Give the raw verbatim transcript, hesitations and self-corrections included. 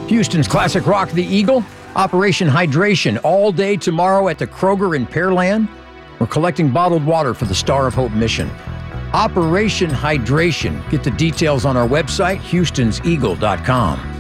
Houston's classic rock, the Eagle. Operation Hydration, all day tomorrow at the Kroger in Pearland. We're collecting bottled water for the Star of Hope mission. Operation Hydration. Get the details on our website, houstons eagle dot com.